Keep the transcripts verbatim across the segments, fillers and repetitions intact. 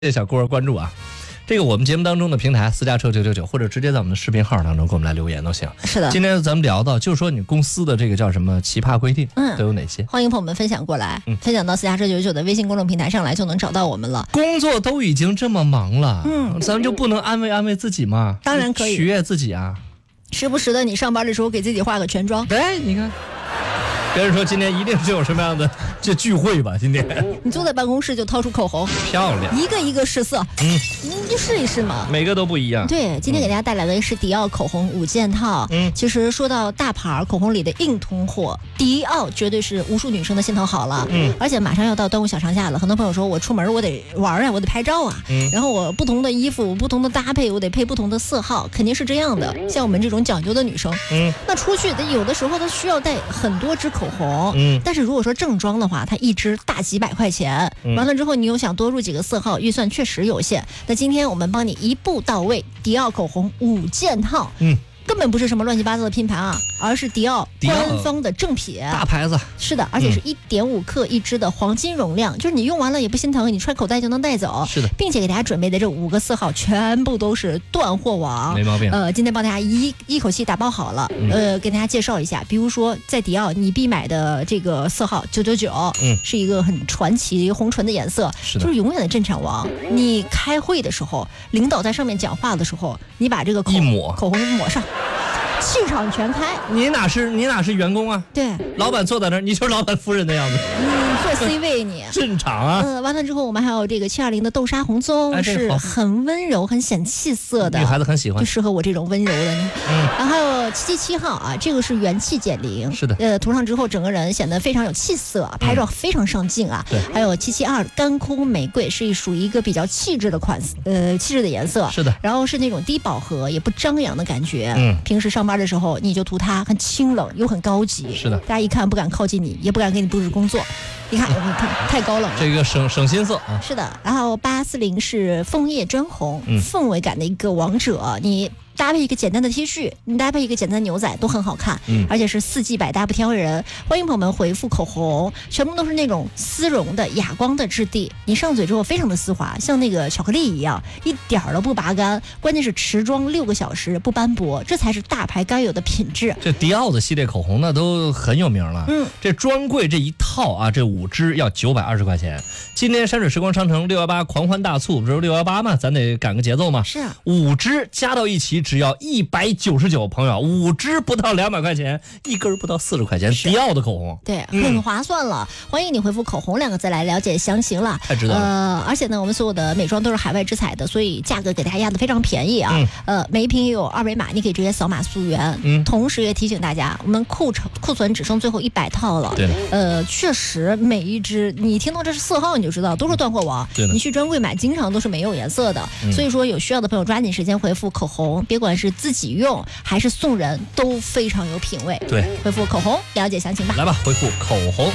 谢谢小郭关注啊。这个我们节目当中的平台私家车九九九，或者直接在我们的视频号当中给我们来留言都行。 是的， 今天咱们聊到，就是说你公司的这个叫什么奇葩规定，嗯，都有哪些？ 欢迎朋友们分享过来，嗯，分享到私家车九九九的微信公众平台上来，就能找到我们了。 工作都已经这么忙了，嗯，咱们就不能安慰安慰自己吗？ 当然可以， 取悦自己啊。 时不时的，你上班的时候给自己化个全妆。 对，你看。别人说今天一定是有什么样的这聚会吧？今天你坐在办公室就掏出口红， 漂亮， 一个一个试色，嗯，你就试一试嘛， 每个都不一样。 对，今天给大家带来的是迪奥口红五件套。嗯，其实说到大牌口红里的硬通货，迪奥绝对是无数女生的心头好了。嗯，而且马上要到端午小长假了，很多朋友说我出门我得玩啊，我得拍照啊，嗯，然后我不同的衣服、不同的搭配，我得配不同的色号，肯定是这样的。像我们这种讲究的女生，嗯，那出去的有的时候她需要带很多支口红，嗯。但是如果说正装的话，它一支大几百块钱，嗯、完了之后你又想多入几个色号，预算确实有限。那今天我们帮你一步到位，迪奥口红五件套，嗯。根本不是什么乱七八糟的拼盘啊，而是迪奥官方的正品， 大牌子。 是的，而且是一点五克一支的黄金容量，嗯、就是你用完了也不心疼，你揣口袋就能带走。 是的， 并且给大家准备的这五个色号全部都是断货王， 没毛病。 呃，今天帮大家一一口气打包好了，嗯、呃，给大家介绍一下，比如说在迪奥你必买的这个色号九九九，嗯，是一个很传奇红唇的颜色， 是的， 就是永远的镇场王。你开会的时候，领导在上面讲话的时候，你把这个口一抹口红抹上。气场全开， 你哪是你哪是员工啊？ 对， 老板坐在那儿，你就是老板夫人的样子。 嗯，坐 C 位你。 正常啊。 呃，完了之后，我们还有这个七二零的豆沙红棕，哎、是很温柔、很显气色的， 女孩子很喜欢， 就适合我这种温柔的。嗯。然后还有七七七号啊，这个是元气减龄， 是的。 呃，涂上之后整个人显得非常有气色，拍照非常上镜啊。 对、 嗯。还有七七二干枯玫瑰，是属于一个比较气质的款，呃，气质的颜色。 是的。 然后是那种低饱和也不张扬的感觉。 嗯。 平时上班的时候你就涂它，很清冷又很高级。 是的。 大家一看不敢靠近你，也不敢给你布置工作。你看，太高冷了。 这个省省心色啊。 是的。然后八四零是枫叶砖红，嗯、氛围感的一个王者。你搭配一个简单的 T 恤，你搭配一个简单的牛仔都很好看，嗯，而且是四季百搭不挑人。欢迎朋友们回复口红，全部都是那种丝绒的哑光的质地，你上嘴之后非常的丝滑，像那个巧克力一样，一点儿都不拔干。关键是持妆六个小时不斑驳，这才是大牌该有的品质。 这迪奥的系列口红呢都很有名了，嗯，这专柜这一套啊，这五支要九百二十块钱。今天山水时光商城六幺八狂欢大促，不是六幺八嘛，咱得赶个节奏嘛。 是啊， 五支加到一起只要一百九十九，朋友，五支不到两百块钱，一根不到四十块钱，迪奥的口红， 对，很划算了。嗯、欢迎你回复口红两个字来了解详情了。 太值得了。 呃，而且呢，我们所有的美妆都是海外直采的，所以价格给大家压得非常便宜啊。嗯、呃，每一瓶也有二维码，你可以直接扫码溯源。嗯，同时也提醒大家，我们库存库存只剩最后一百套了。 对。 呃，确实每一支你听到这是色号你就知道都是断货王。 对。 你去专柜买，经常都是没有颜色的。嗯、所以说有需要的朋友抓紧时间回复口红，别管是自己用还是送人都非常有品味。 对， 回复口红了解详情吧。 来吧，回复口红。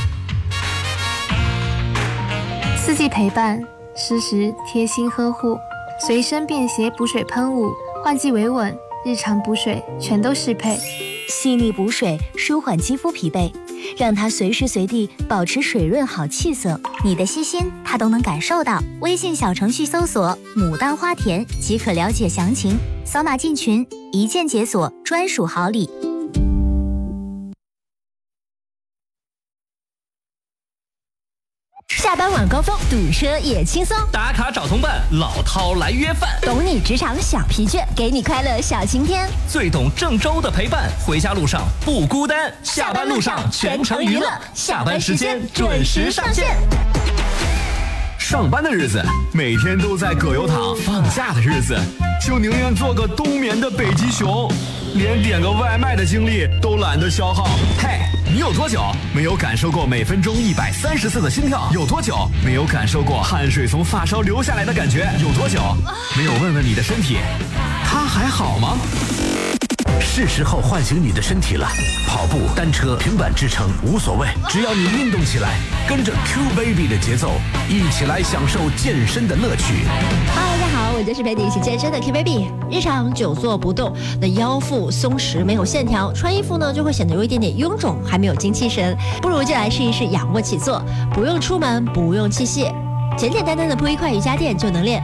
四季陪伴，时时贴心呵护，随身便携补水喷雾，换季维稳，日常补水全都适配。 细腻补水，舒缓肌肤疲惫，让它随时随地保持水润好气色。你的细心，它都能感受到。微信小程序搜索“牡丹花田”即可了解详情，扫码进群，一键解锁专属好礼。 下班晚高峰，堵车也轻松。 打卡找同伴，老饕来约饭。 懂你职场小疲倦，给你快乐小晴天。 最懂郑州的陪伴，回家路上不孤单。下班路上全程娱乐，下班时间准时上线。 上班的日子每天都在葛优躺，放假的日子就宁愿做个冬眠的北极熊，连点个外卖的精力都懒得消耗。嘿，你有多久没有感受过每分钟一百三十次的心跳？有多久没有感受过汗水从发梢流下来的感觉？有多久没有问问你的身体，它还好吗？ 是时候唤醒你的身体了，跑步、单车、平板支撑无所谓，只要你运动起来，跟着 Q Baby 的节奏，一起来享受健身的乐趣。 哈喽，大家好，我就是陪你一起健身的 Q Baby。日常久坐不动，那腰腹松弛没有线条，穿衣服呢就会显得有一点点臃肿，还没有精气神。不如就来试一试仰卧起坐，不用出门，不用器械。 简简单单的铺一块瑜伽垫就能练。